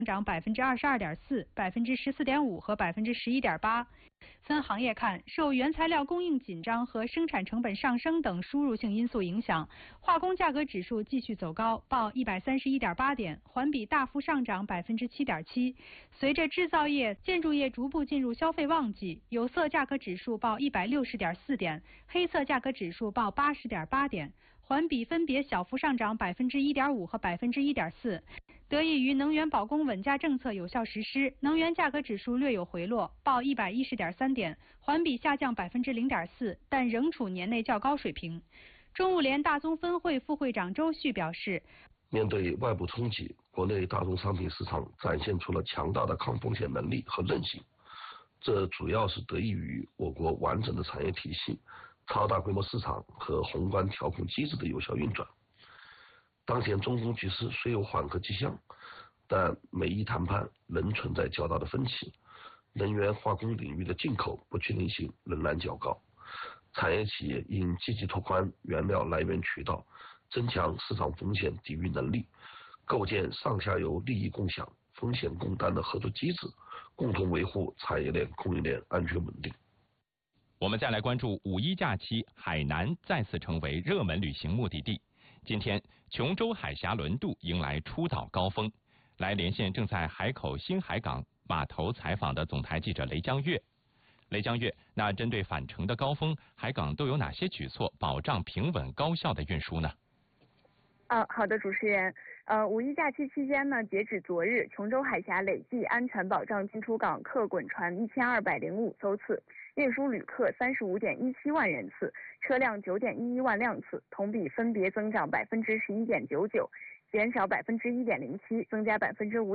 涨22.4%、14.5%和11.8%。分行业看，受原材料供应紧张和生产成本上升等输入性因素影响，化工价格指数继续走高，报131.8点，环比大幅上涨7.7%。随着制造业、建筑业逐步进入消费旺季，有色价格指数报160.4点，黑色价格指数报80.8点，环比分别小幅上涨1.5%和1.4%。得益于能源保供稳价政策有效实施，能源价格指数略有回落，报110.3点，环比下降0.4%，但仍处年内较高水平。中物联大宗分会副会长周旭表示， 面对外部冲击，国内大宗商品市场展现出了强大的抗风险能力和韧性，这主要是得益于我国完整的产业体系、超大规模市场和宏观调控机制的有效运转。当前中东局势虽有缓和迹象，但美伊谈判仍存在较大的分歧，能源化工领域的进口不确定性仍然较高，产业企业应积极拓宽原料来源渠道，增强市场风险抵御能力，构建上下游利益共享、风险共担的合作机制，共同维护产业链供应链安全稳定。 我们再来关注5·1假期，海南再次成为热门旅行目的地。今天，琼州海峡轮渡迎来出岛高峰。来连线正在海口新海港码头采访的总台记者雷江月。雷江月，那针对返程的高峰，海港都有哪些举措保障平稳高效的运输呢？ 好的，主持人。5·1假期期间呢，截止昨日，琼州海峡累计安全保障进出港客滚船1205艘次，运输旅客35.17万人次，车辆9.11万辆次，同比分别增长11.99%，减少1.07%，增加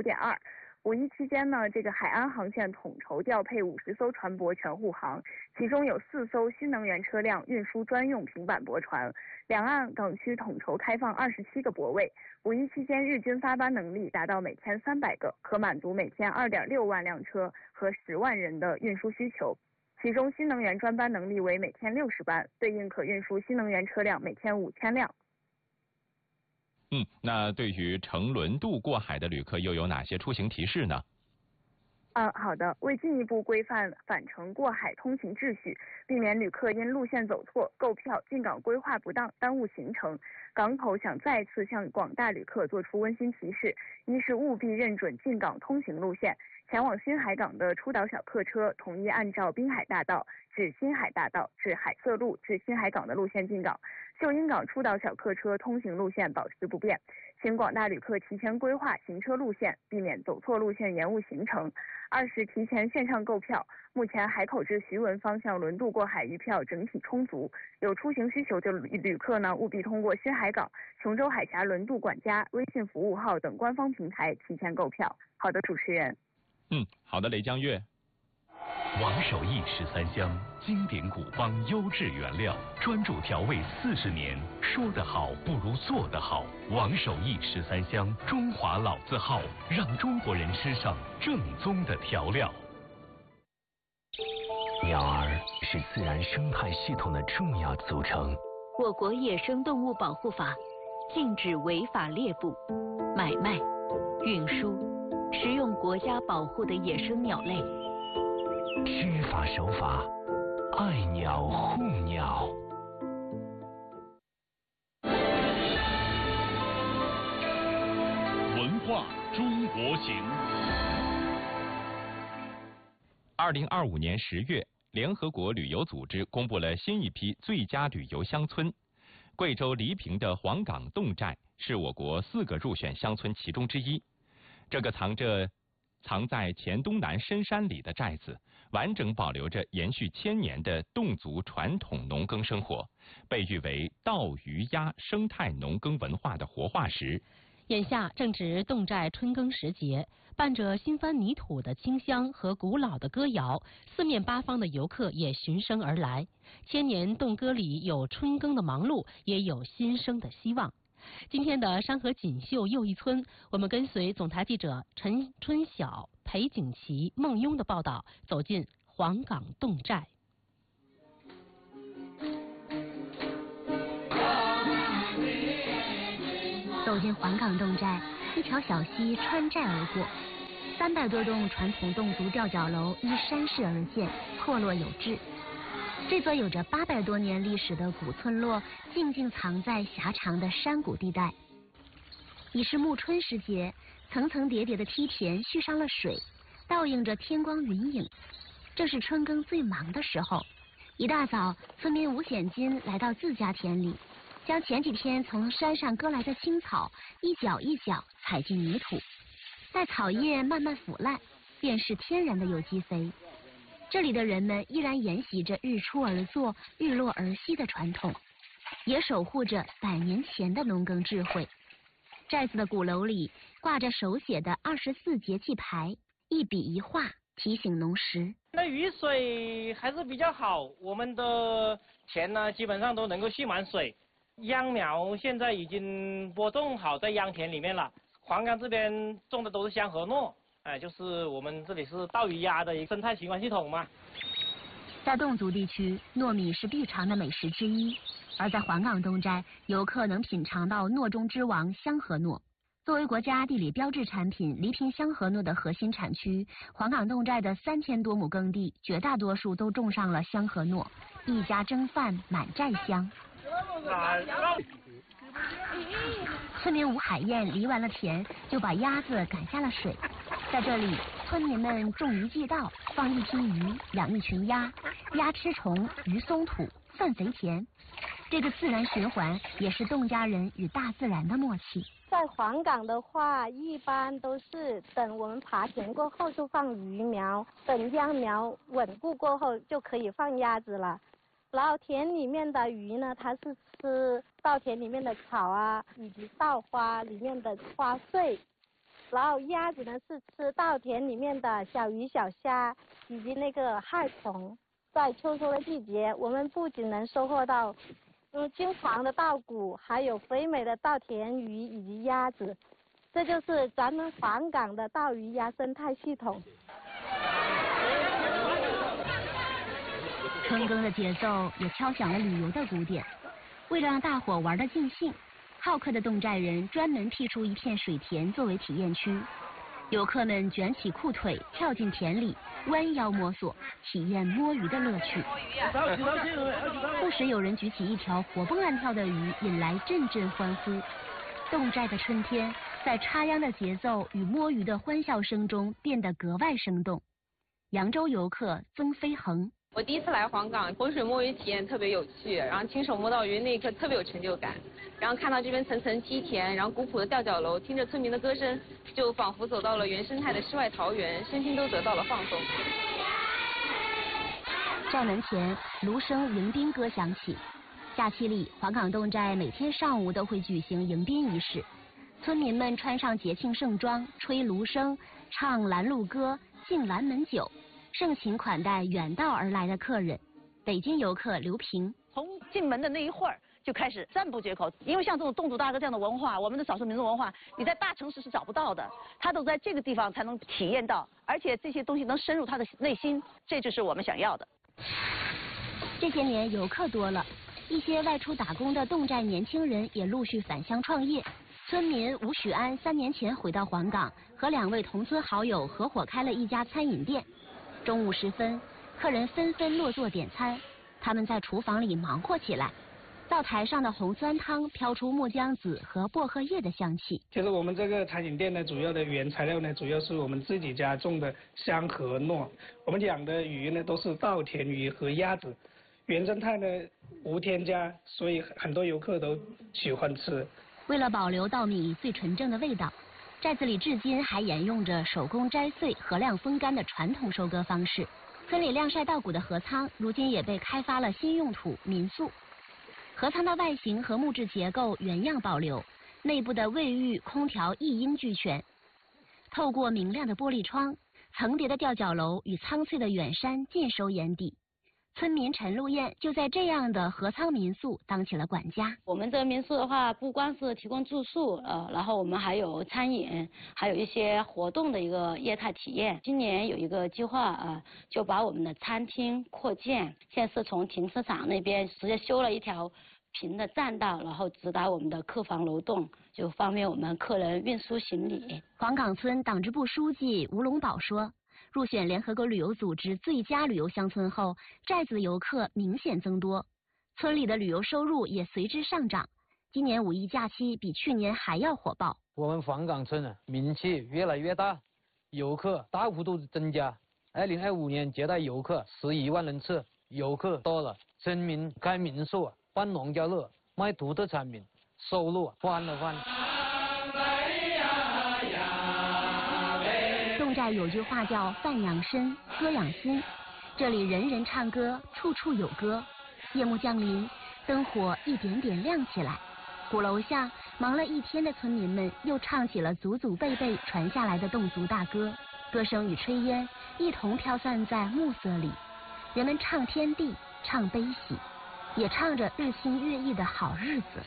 5.2%。5·1期间呢，这个海安航线统筹调配50艘船舶全护航，其中有4艘新能源车辆运输专用平板驳船。两岸港区统筹开放27个泊位。5·1期间日均发班能力达到每天300个，可满足每天2.6万辆车和10万人的运输需求。其中新能源专班能力为每天60班，对应可运输新能源车辆每天5000辆。 那对于乘轮渡过海的旅客又有哪些出行提示呢？ 好的。为进一步规范返程过海通行秩序，避免旅客因路线走错、购票、进港规划不当耽误行程，港口想再次向广大旅客做出温馨提示：一是务必认准进港通行路线，前往新海港的出岛小客车统一按照滨海大道至新海大道至海色路至新海港的路线进港，秀英港出岛小客车通行路线保持不变。请广大旅客提前规划行车路线，避免走错路线延误行程。二是提前线上购票，目前海口至徐闻方向轮渡过海余票整体充足，有出行需求的旅客呢，务必通过新海港、琼州海峡轮渡管家、微信服务号等官方平台提前购票。好的，主持人。 好的，雷江月。 王守义13香，经典古方，优质原料，专注调味40年。说得好不如做得好。王守义13香，中华老字号，让中国人吃上正宗的调料。 鸟儿是自然生态系统的重要组成。 我国野生动物保护法禁止违法猎捕、买卖、运输、食用国家保护的野生鸟类。 知法守法，爱鸟护鸟。 文化中国行。 2025年10月，联合国旅游组织公布了新一批最佳旅游乡村。贵州黎平的黄岗侗寨是我国4个入选乡村其中之一。这个藏在黔东南深山里的寨子，完整保留着延续1000年的侗族传统农耕生活，被誉为稻鱼鸭生态农耕文化的活化石。 眼下正值侗寨春耕时节，伴着新翻泥土的清香和古老的歌谣，四面八方的游客也循声而来。1000年侗歌里有春耕的忙碌，也有新生的希望。今天的山河锦绣又一村，我们跟随总台记者陈春晓、裴景琦、孟雍的报道，走进黄岗侗寨。 走进黄岗侗寨，一条小溪穿寨而过， 300多栋传统侗族吊脚楼依山势而建，错落有致。这座有着800多年历史的古村落，静静藏在狭长的山谷地带。已是暮春时节，层层叠叠的梯田蓄上了水，倒映着天光云影。这是春耕最忙的时候。一大早，村民吴显金来到自家田里，将前几天从山上割来的青草一角一角踩进泥土，待草叶慢慢腐烂，便是天然的有机肥。这里的人们依然沿袭着日出而作、日落而息的传统，也守护着100年前的农耕智慧。寨子的鼓楼里挂着手写的24节气牌，一笔一画提醒农时。 那雨水还是比较好，我们的田呢基本上都能够蓄满水。秧苗现在已经播种好在秧田里面了。黄冈这边种的都是香和糯，就是我们这里是稻与鸭的一个生态循环系统嘛。 在侗族地区，糯米是必尝的美食之一，而在黄冈侗寨，游客能品尝到糯中之王香和糯。作为国家地理标志产品黎平香和糯的核心产区，黄冈侗寨的3000多亩耕地，绝大多数都种上了香和糯，一家蒸饭满寨香。村民吴海燕犁完了田，就把鸭子赶下了水。在这里，村民们种鱼祭稻，放一批鱼，养一群鸭，鸭吃虫，鱼松土，饭肥田。这个自然循环也是侗家人与大自然的默契。 在黄冈的话，一般都是等我们耙田过后就放鱼苗，等秧苗稳固过后就可以放鸭子了。然后田里面的鱼呢，它是吃稻田里面的草啊，以及稻花里面的花穗。然后鸭子呢是吃稻田里面的小鱼小虾以及那个害虫。在秋收的季节，我们不仅能收获到金黄的稻谷，还有肥美的稻田鱼以及鸭子。这就是咱们黄冈的稻鱼鸭生态系统。 春耕的节奏也敲响了旅游的鼓点。为了让大伙玩得尽兴，好客的侗寨人专门辟出一片水田作为体验区。游客们卷起裤腿跳进田里，弯腰摸索，体验摸鱼的乐趣。不时有人举起一条活蹦乱跳的鱼，引来阵阵欢呼。侗寨的春天在插秧的节奏与摸鱼的欢笑声中变得格外生动。扬州游客曾飞恒， 我第一次来黄冈，浑水摸鱼体验特别有趣，然后亲手摸到鱼那一刻特别有成就感，然后看到这边层层梯田，然后古朴的吊脚楼，听着村民的歌声，就仿佛走到了原生态的世外桃源，身心都得到了放松。 寨门前芦笙迎宾歌响起，假期里黄冈侗寨每天上午都会举行迎宾仪式，村民们穿上节庆盛装，吹芦笙，唱拦路歌，敬拦门酒，盛情款待远道而来的客人。北京游客刘平， 从进门的那一会儿就开始赞不绝口，因为像这种侗族大歌这样的文化，我们的少数民族文化，你在大城市是找不到的，他都在这个地方才能体验到，而且这些东西能深入他的内心，这就是我们想要的。 这些年游客多了，一些外出打工的侗寨年轻人也陆续返乡创业。村民吴许安3年前回到黄冈，和2位同村好友合伙开了一家餐饮店。中午时分，客人纷纷落座点餐，他们在厨房里忙活起来。灶台上的红酸汤飘出木姜子和薄荷叶的香气。 其实我们这个餐饮店呢，主要的原材料呢，主要是我们自己家种的香和糯。我们养的鱼呢，都是稻田鱼和鸭子，原生态呢无添加，所以很多游客都喜欢吃。 为了保留稻米最纯正的味道，寨子里至今还沿用着手工摘穗、荷晾风干的传统收割方式。村里晾晒稻谷的河仓，如今也被开发了新用途民宿。河仓的外形和木质结构原样保留，内部的卫浴、空调一应俱全。透过明亮的玻璃窗，层叠的吊脚楼与苍翠的远山尽收眼底。村民陈露燕就在这样的河仓民宿当起了管家。 我们这个民宿的话，不光是提供住宿，然后我们还有餐饮，还有一些活动的一个业态体验。今年有一个计划就把我们的餐厅扩建，现在是从停车场那边直接修了一条平的栈道，然后直达我们的客房楼栋，就方便我们客人运输行李。 黄岗村党支部书记吴龙宝说，入选联合国旅游组织最佳旅游乡村后，寨子游客明显增多，村里的旅游收入也随之上涨。今年五一假期比去年还要火爆。 我们黄岗村名气越来越大，游客大幅度增加。2025年接待游客11万人次，游客多了，村民开民宿、办农家乐、卖独特产品，收入翻了番。 侗寨有句话叫“饭养身，歌养心”，这里人人唱歌，处处有歌。夜幕降临，灯火一点点亮起来。鼓楼下忙了一天的村民们又唱起了祖祖辈辈传下来的侗族大歌，歌声与炊烟一同飘散在暮色里。人们唱天地，唱悲喜，也唱着日新月异的好日子。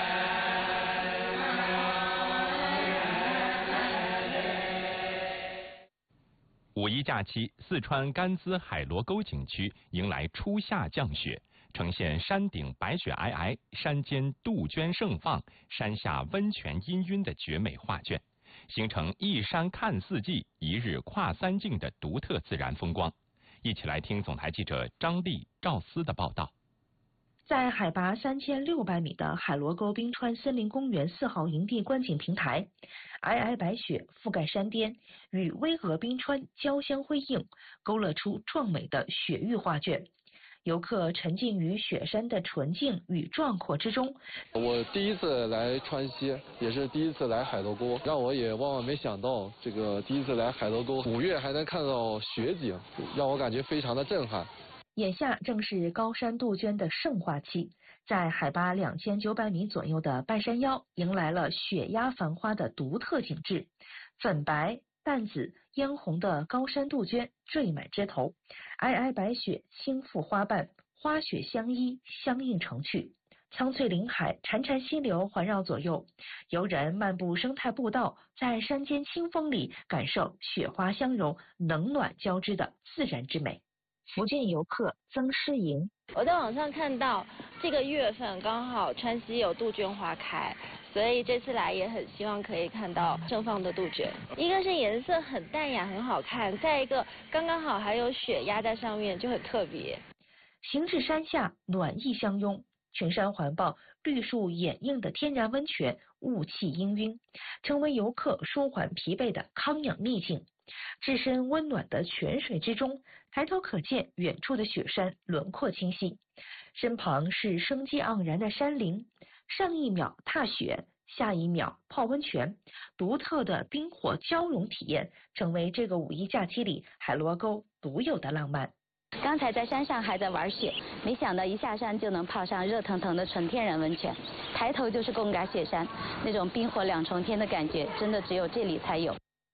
五一假期，四川甘孜海螺沟景区迎来初夏降雪，呈现山顶白雪皑皑、山间杜鹃盛放、山下温泉氤氲的绝美画卷，形成一山看四季、一日跨三境的独特自然风光。一起来听总台记者张丽、赵思的报道。 在海拔3600米的海螺沟冰川森林公园4号营地观景平台，皑皑白雪覆盖山巅，与巍峨冰川交相辉映，勾勒出壮美的雪域画卷。游客沉浸于雪山的纯净与壮阔之中。 我第一次来川西，也是第一次来海螺沟，让我也万万没想到，这个第一次来海螺沟，5月还能看到雪景，让我感觉非常的震撼。 眼下正是高山杜鹃的盛化期，在海拔2900米左右的半山腰，迎来了雪压繁花的独特景致。粉白、淡紫、嫣红的高山杜鹃缀满枝头，皑皑白雪轻覆花瓣，花雪相依，相映成趣。苍翠林海，潺潺溪流环绕左右，游人漫步生态步道，在山间清风里感受雪花相融、冷暖交织的自然之美。福建游客曾诗莹， 我在网上看到这个月份刚好川西有杜鹃花开，所以这次来也很希望可以看到盛放的杜鹃。一个是颜色很淡雅很好看，再一个刚刚好还有雪压在上面，就很特别。 行至山下，暖意相拥，群山环抱，绿树掩映的天然温泉，雾气氤氲，成为游客舒缓疲惫的康养秘境。置身温暖的泉水之中，抬头可见远处的雪山轮廓清晰，身旁是生机盎然的山林，上一秒踏雪，下一秒泡温泉，独特的冰火交融体验成为这个五一假期里海螺沟独有的浪漫。 刚才在山上还在玩雪，没想到一下山就能泡上热腾腾的纯天然温泉，抬头就是贡嘎雪山，那种冰火两重天的感觉真的只有这里才有。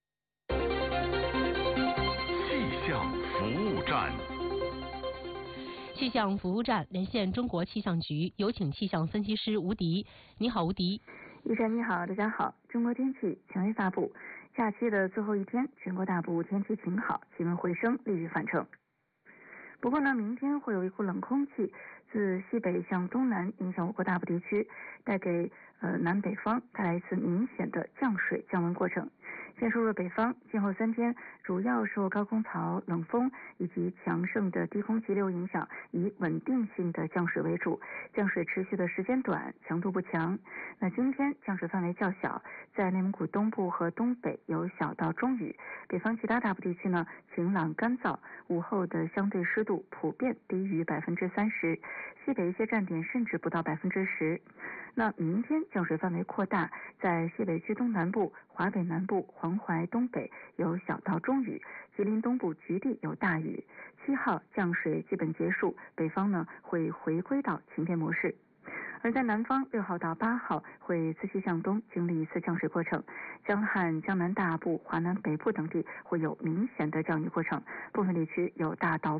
气象服务站连线中国气象局，有请气象分析师吴迪。你好，吴迪。 一晨你好，大家好。中国天气权威发布，假期的最后一天，全国大部天气晴好，气温回升，利于返程。不过呢，明天会有一股冷空气自西北向东南影响我国大部地区，带给南北方带来一次明显的降水降温过程。先说说北方，今后3天主要受高空槽、冷风以及强盛的低空气流影响，以稳定性的降水为主，降水持续的时间短，强度不强。那今天降水范围较小，在内蒙古东部和东北有小到中雨，北方其他大部地区呢晴朗干燥，午后的相对湿度普遍低于30%，西北一些站点甚至不到10%。那明天降水范围扩大，在西北区东南部、华北南部、黄淮东北有小到中雨，吉林东部局地有大雨。7号降水基本结束，北方呢会回归到晴天模式。而在南方，6号到8号会自西向东经历一次降水过程，江汉、江南大部、华南北部等地会有明显的降雨过程，部分地区有大到